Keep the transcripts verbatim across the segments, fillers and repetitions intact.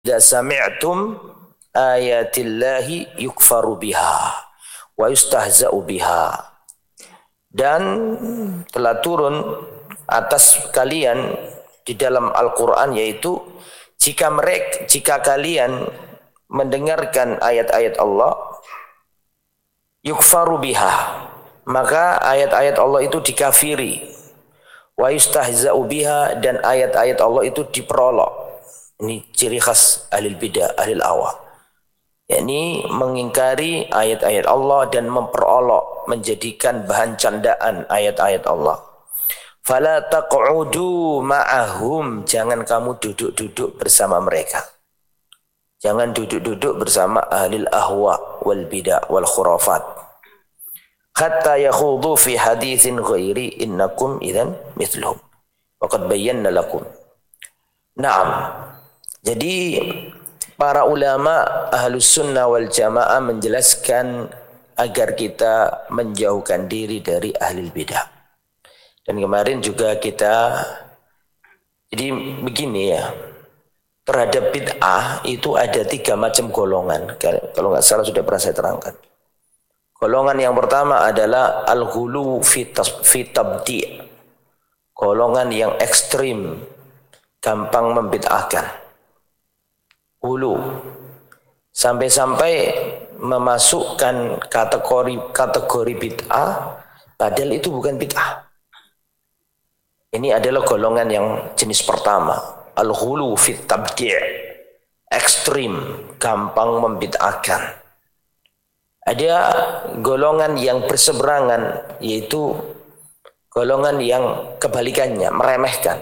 idza sami'tum ayatillahi yukfaru biha wa yustahza'u biha. Dan telah turun atas kalian di dalam Al-Quran, yaitu jika mereka jika kalian mendengarkan ayat-ayat Allah, yukfaru biha, maka ayat-ayat Allah itu dikafiri, wa yustahza'u biha, dan ayat-ayat Allah itu diperolok. Ini ciri khas ahli bidah, ahli awam, yakni mengingkari ayat-ayat Allah dan memperolok, menjadikan bahan candaan ayat-ayat Allah. Fala taq'udu ma'ahum, jangan kamu duduk-duduk bersama mereka. Jangan duduk-duduk bersama ahli ahwa wal bidah wal khurafat. Hatta yakhudu fi haditsin ghairi innakum idzan mithluhum. Wa qad bayyana lakum. Naam. Jadi para ulama ahlus sunnah wal jamaah menjelaskan agar kita menjauhkan diri dari ahli bidah. Dan kemarin juga kita, jadi begini ya, terhadap bid'ah itu ada tiga macam golongan. Kalau nggak salah sudah pernah saya terangkan. Golongan yang pertama adalah al-ghulu fi tabdi'. Golongan yang ekstrim, gampang membid'ahkan. Hulu, sampai-sampai memasukkan kategori kategori bid'ah padahal itu bukan bid'ah. Ini adalah golongan yang jenis pertama, al-ghulu fit tabdi', ekstrim, gampang membid'ahkan. Ada golongan yang berseberangan, yaitu golongan yang kebalikannya, meremehkan.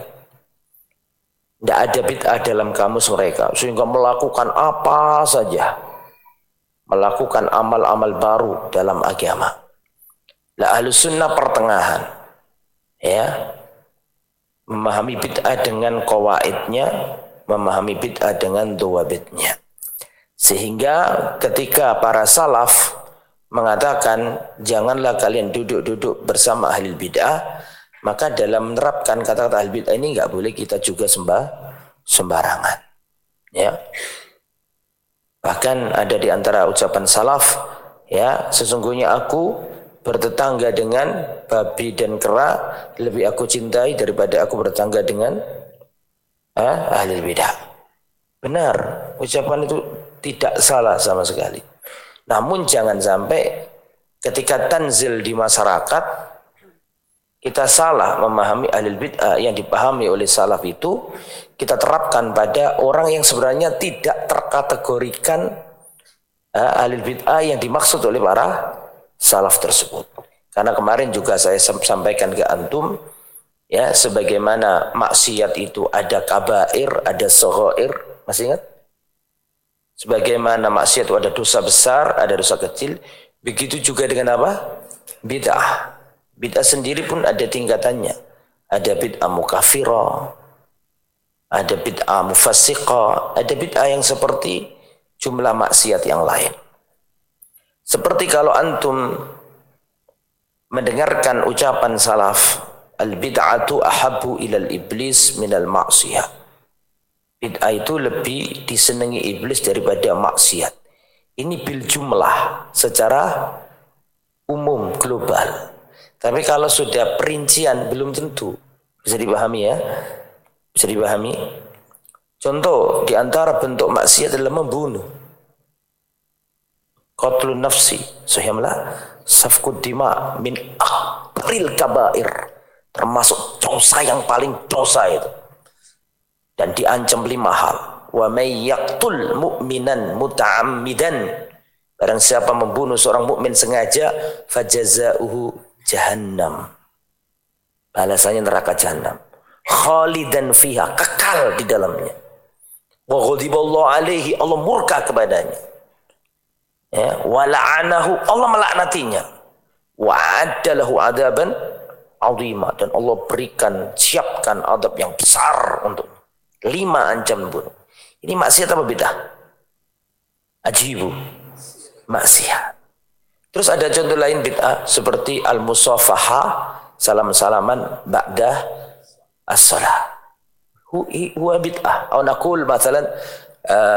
Tidak ada bid'ah dalam kamus mereka, sehingga melakukan apa saja, melakukan amal-amal baru dalam agama. Lah ahlus sunnah pertengahan, ya, memahami bid'ah dengan qawaidnya, memahami bid'ah dengan dhawabitnya. Sehingga ketika para salaf mengatakan janganlah kalian duduk-duduk bersama ahli bid'ah, maka dalam menerapkan kata-kata ahli bid'ah ini enggak boleh kita juga sembah sembarangan. Ya. Bahkan ada di antara ucapan salaf, ya, sesungguhnya aku bertetangga dengan babi dan kera lebih aku cintai daripada aku bertetangga dengan eh, ahli bid'ah. Benar, ucapan itu tidak salah sama sekali. Namun jangan sampai ketika tanzil di masyarakat kita salah memahami ahli bid'ah yang dipahami oleh salaf itu, kita terapkan pada orang yang sebenarnya tidak terkategorikan uh, ahli bid'ah yang dimaksud oleh para salaf tersebut. Karena kemarin juga saya sampaikan ke antum, ya, sebagaimana maksiat itu ada kabair, ada shaghair, masih ingat? Sebagaimana maksiat itu ada dosa besar, ada dosa kecil, begitu juga dengan apa? Bid'ah. Bid'ah sendiri pun ada tingkatannya. Ada bid'ah mukafirah, ada bid'ah mufassiqah, ada bid'ah yang seperti jumlah maksiat yang lain. Seperti kalau antum mendengarkan ucapan salaf, al-bid'atu ahabbu ilal iblis minal maksiyah. Bid'ah itu lebih disenangi iblis daripada maksiat. Ini bil jumlah, secara umum, global. Tapi kalau sudah perincian belum tentu. Bisa dipahami ya? Bisa dipahami? Contoh, di antara bentuk maksiat adalah membunuh. Qatlun nafsi, sahihlah, safkud dima min akbaril kabair. Termasuk dosa yang paling dosa itu. Dan diancam lima hal. Wa may yaqtul mu'minan muta'ammidan. Barang siapa membunuh seorang mukmin sengaja, fajazauhu jahannam, balasannya neraka jahannam, khalidan fiha, kekal di dalamnya, wa ghadiballahu alaihi, Allah murka kepadanya, ya, wa la'anahu, Allah melaknatinya, wa addalahu adaban azima, dan Allah berikan, siapkan adab yang besar untuk lima ancaman bunuh. Ini maksiat apa bid'ah? Ajibu, maksiat. Terus ada contoh lain bid'ah seperti al-musafaha, salam-salaman ba'dah as-salah. Huwa bid'ah. Atau naqul masalan uh,